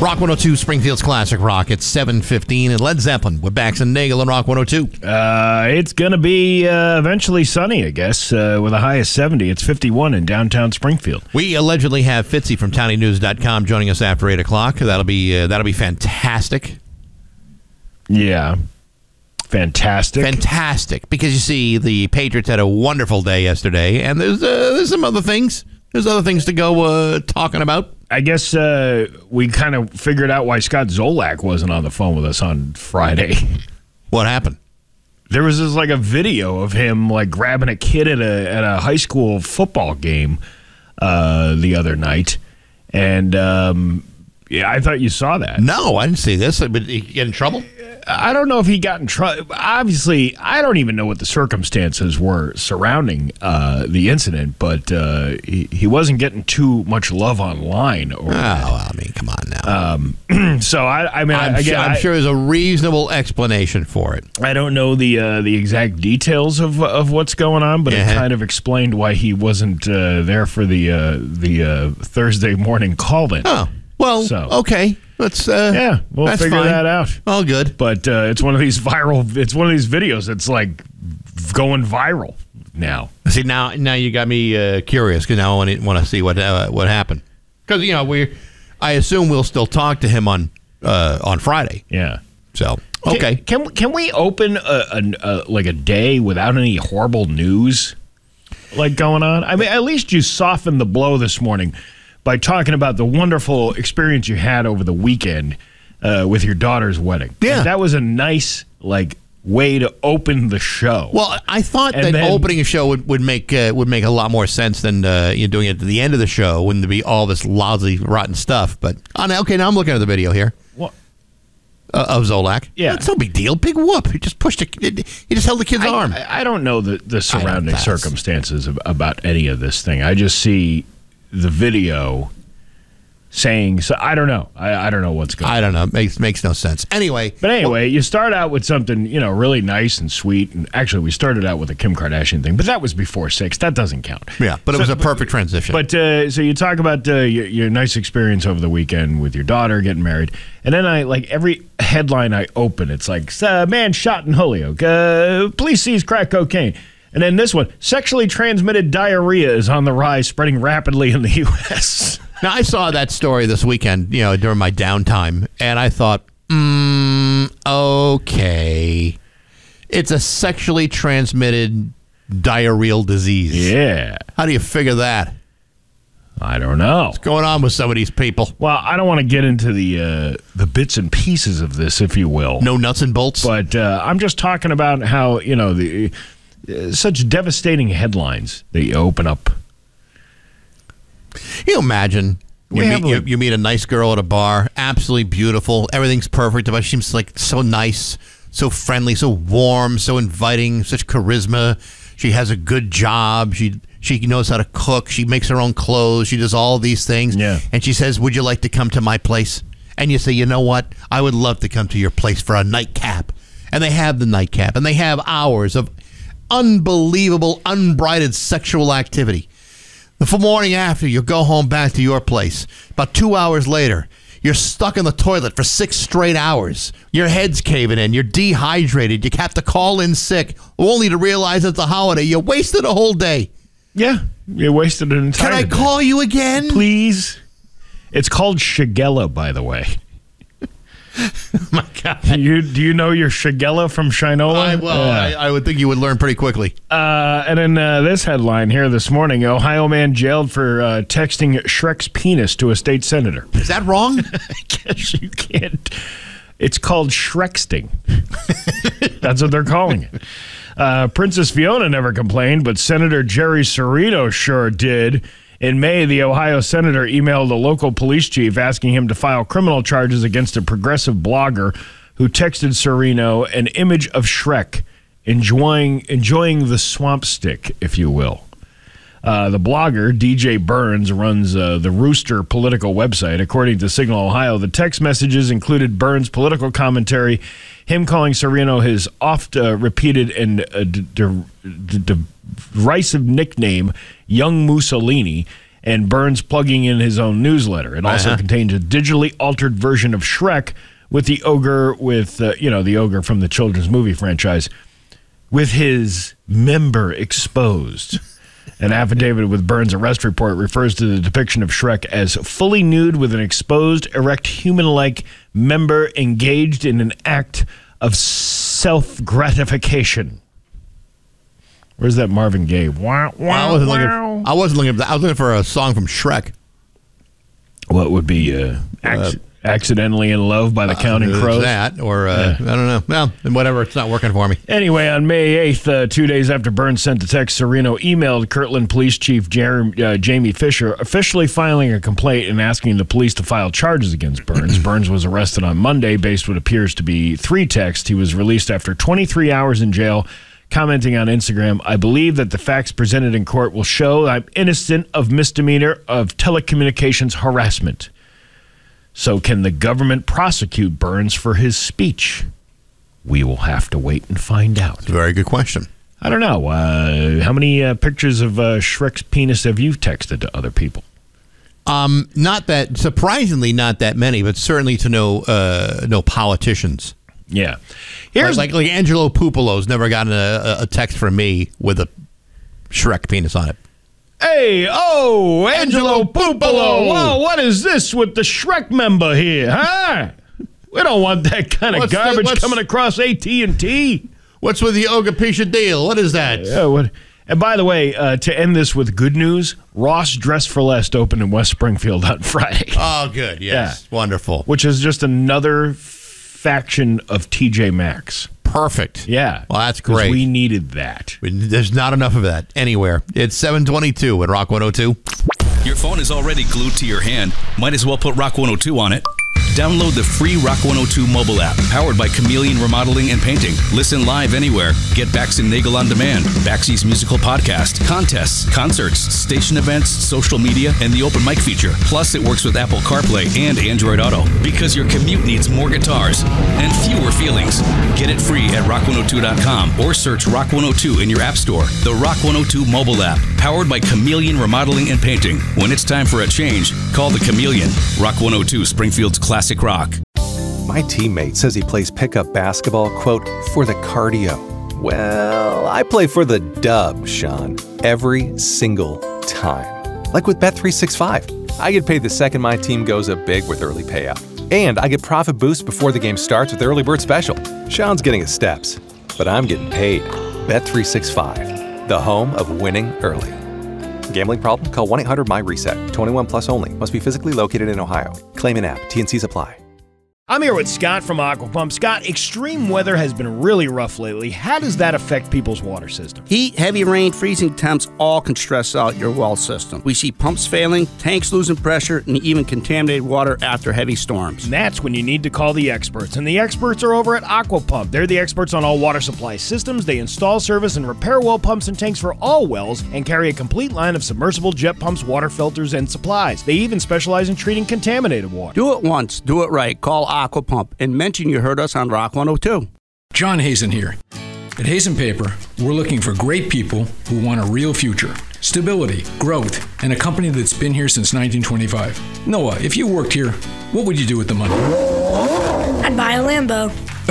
Rock 102, Springfield's Classic Rock. It's 7:15, and Led Zeppelin with Bax and Nagel and Rock 102. It's going to be eventually sunny, I guess, with a high of 70. It's 51 in downtown Springfield. We allegedly have Fitzy from TownieNews.com joining us after 8 o'clock. That'll be fantastic. Yeah. Fantastic. Fantastic. Because you see, the Patriots had a wonderful day yesterday, and there's some other things. There's other things to go talking about. I guess we kind of figured out why Scott Zolak wasn't on the phone with us on Friday. What happened? There was this, like, a video of him, like, grabbing a kid at a high school football game the other night. And, yeah, I thought you saw that. No, I didn't see this. But he get in trouble? I don't know if he got in trouble. Obviously, I don't even know what the circumstances were surrounding the incident, but he wasn't getting too much love online. I mean, come on now. So, I'm sure there's a reasonable explanation for it. I don't know the exact details of what's going on, but it kind of explained why he wasn't there for the Thursday morning call-in. Oh, well, okay. We'll figure that out. All good. But it's one of these videos that's like going viral now. See, now you got me curious, because now I want to see what happened. Because I assume we'll still talk to him on Friday. Yeah. So okay. Can we open a day without any horrible news like going on? I mean, at least you softened the blow this morning by talking about the wonderful experience you had over the weekend with your daughter's wedding. Yeah. That was a nice, way to open the show. Well, I thought that opening a show would make a lot more sense than you doing it at the end of the show when there be all this lousy, rotten stuff. But, okay, now I'm looking at the video here. What? Of Zolak. Yeah. It's no big deal. Big whoop. He just he just held the kid's arm. I don't know the surrounding circumstances about any of this thing. I just see the video saying, so I don't know. I don't know what's going on. I don't know. Makes no sense. Anyway. But anyway, you start out with something, really nice and sweet. And actually, we started out with a Kim Kardashian thing, but that was before 6. That doesn't count. Yeah, but it was a perfect transition. But so you talk about your nice experience over the weekend with your daughter getting married. And then every headline I open, it's like, man shot in Holyoke. Police seize crack cocaine. And then this one, sexually transmitted diarrhea is on the rise, spreading rapidly in the U.S. Now, I saw that story this weekend, during my downtime, and I thought, okay. It's a sexually transmitted diarrheal disease. Yeah. How do you figure that? I don't know. What's going on with some of these people? Well, I don't want to get into the bits and pieces of this, if you will. No nuts and bolts? But I'm just talking about how, such devastating headlines that you open up. You imagine you meet a nice girl at a bar, absolutely beautiful, everything's perfect about her. She seems like so nice, so friendly, so warm, so inviting, such charisma. She has a good job. She knows how to cook. She makes her own clothes. She does all these things. Yeah. And she says, "Would you like to come to my place?" And you say, "You know what? I would love to come to your place for a nightcap." And they have the nightcap, and they have hours of unbelievable, unbridled sexual activity. The morning after, you'll go home back to your place. About 2 hours later, you're stuck in the toilet for 6 straight hours. Your head's caving in. You're dehydrated. You have to call in sick, only to realize it's a holiday. You wasted a whole day. Yeah, you wasted an entire day. Can I call you again? Please. It's called Shigella, by the way. My God. Do you know your Shigella from Shinola? I would think you would learn pretty quickly. And then this headline here this morning, Ohio man jailed for texting Shrek's penis to a state senator. Is that wrong? I guess you can't. It's called Shreksting. That's what they're calling it. Princess Fiona never complained, but Senator Jerry Serino sure did. In May, the Ohio senator emailed the local police chief asking him to file criminal charges against a progressive blogger who texted Serino an image of Shrek enjoying the swamp stick, if you will. The blogger, DJ Burns, runs the Rooster political website. According to Signal Ohio, the text messages included Burns' political commentary, him calling Serino his oft-repeated and derisive nickname, Young Mussolini, and Burns plugging in his own newsletter. It also contains a digitally altered version of Shrek with the ogre, the ogre from the children's movie franchise, with his member exposed. An affidavit with Burns' arrest report refers to the depiction of Shrek as fully nude with an exposed, erect, human-like member engaged in an act of self-gratification. Where's that Marvin Gaye? Wow, I wasn't looking for that. I was looking for a song from Shrek. What would be Accidentally in Love by the Counting Crows? That, or I don't know. Well, whatever. It's not working for me. Anyway, on May 8th, 2 days after Burns sent the text, Serino emailed Kirtland Police Chief Jamie Fisher, officially filing a complaint and asking the police to file charges against Burns. Burns was arrested on Monday based what appears to be 3 texts. He was released after 23 hours in jail, commenting on Instagram, "I believe that the facts presented in court will show I'm innocent of misdemeanor of telecommunications harassment. So can the government prosecute Burns for his speech? We will have to wait and find out." It's a very good question. I don't know. How many pictures of Shrek's penis have you texted to other people? Surprisingly, not that many, but certainly to no politicians. Yeah. Here's like Angelo Pupolo's never gotten a text from me with a Shrek penis on it. Hey, Angelo Pupolo. Whoa, what is this with the Shrek member here, huh? We don't want that kind of garbage coming across AT&T. What's with the Ogopisha deal? What is that? Yeah, what? And by the way, to end this with good news, Ross Dress for Less opened in West Springfield on Friday. Oh, good. Yes. Yeah. Wonderful. Which is just another faction of TJ Maxx. Perfect. Yeah. Well, that's great. We needed that. There's not enough of that anywhere. It's 7:22 at Rock 102. Your phone is already glued to your hand. Might as well put Rock 102 on it. Download the free Rock 102 mobile app, powered by Chameleon Remodeling and Painting. Listen live anywhere. Get Bax and Nagel on demand, Baxy's musical podcast, contests, concerts, station events, social media, and the open mic feature. Plus, it works with Apple CarPlay and Android Auto. Because your commute needs more guitars and fewer feelings. Get it free at rock102.com or search Rock 102 in your app store. The Rock 102 mobile app, powered by Chameleon Remodeling and Painting. When it's time for a change, call the Chameleon. Rock 102, Springfield's classic rock. My teammate says he plays pickup basketball, quote, for the cardio. Well, I play for the dub, Sean, every single time. Like with Bet365. I get paid the second my team goes up big with early payout. And I get profit boosts before the game starts with Early Bird Special. Sean's getting his steps, but I'm getting paid. Bet365, the home of winning early. Gambling problem? Call 1-800-MY-RESET. 21 plus only. Must be physically located in Ohio. Claim an app. T&Cs apply. I'm here with Scott from Aqua Pump. Scott, extreme weather has been really rough lately. How does that affect people's water system? Heat, heavy rain, freezing temps all can stress out your well system. We see pumps failing, tanks losing pressure, and even contaminated water after heavy storms. And that's when you need to call the experts. And the experts are over at Aqua Pump. They're the experts on all water supply systems. They install, service, and repair well pumps and tanks for all wells and carry a complete line of submersible jet pumps, water filters, and supplies. They even specialize in treating contaminated water. Do it once, do it right. Call Aqua Pump and mention you heard us on Rock 102. John Hazen here. At Hazen Paper, we're looking for great people who want a real future, stability, growth, and a company that's been here since 1925. Noah, if you worked here, what would you do with the money? I'd buy a Lambo.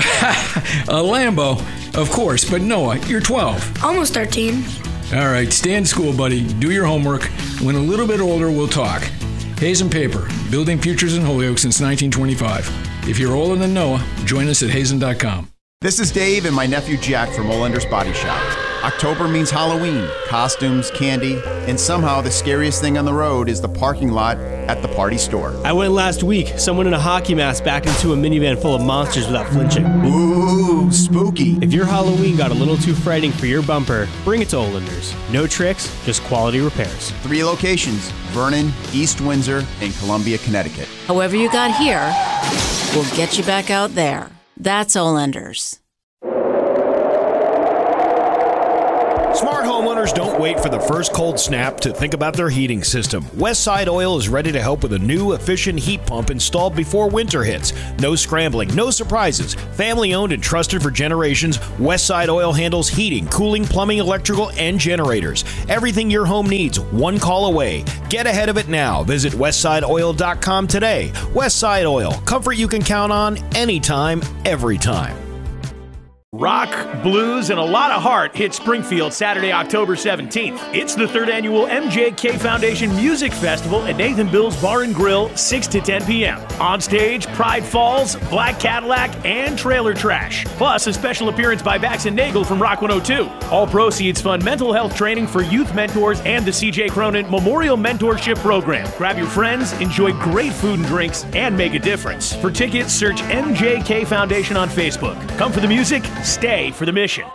A Lambo? Of course, but Noah, you're 12. Almost 13. All right, stay in school, buddy. Do your homework. When a little bit older, we'll talk. Hazen Paper, building futures in Holyoke since 1925. If you're older than Noah, join us at hazen.com. This is Dave and my nephew Jack from Olender's Body Shop. October means Halloween, costumes, candy, and somehow the scariest thing on the road is the parking lot at the party store. I went last week. Someone in a hockey mask backed into a minivan full of monsters without flinching. Ooh, spooky. If your Halloween got a little too frightening for your bumper, bring it to Olender's. No tricks, just quality repairs. 3 locations, Vernon, East Windsor, and Columbia, Connecticut. However you got here, we'll get you back out there. That's Olender's. Smart homeowners don't wait for the first cold snap to think about their heating system. Westside Oil is ready to help with a new, efficient heat pump installed before winter hits. No scrambling, no surprises. Family owned and trusted for generations, Westside Oil handles heating, cooling, plumbing, electrical, and generators. Everything your home needs, one call away. Get ahead of it now. Visit westsideoil.com today. Westside Oil, comfort you can count on anytime, every time. Rock, blues, and a lot of heart hit Springfield Saturday, October 17th. It's the 3rd annual MJK Foundation Music Festival at Nathan Bill's Bar and Grill, 6 to 10 p.m. On stage, Pride Falls, Black Cadillac, and Trailer Trash. Plus, a special appearance by Bax and Nagel from Rock 102. All proceeds fund mental health training for youth mentors and the C.J. Cronin Memorial Mentorship Program. Grab your friends, enjoy great food and drinks, and make a difference. For tickets, search MJK Foundation on Facebook. Come for the music, stay for the mission.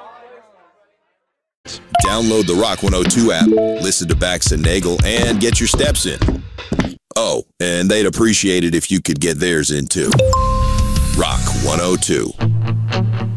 Download the Rock 102 app, listen to Bax and Nagel, and get your steps in. Oh, and they'd appreciate it if you could get theirs in too. Rock 102.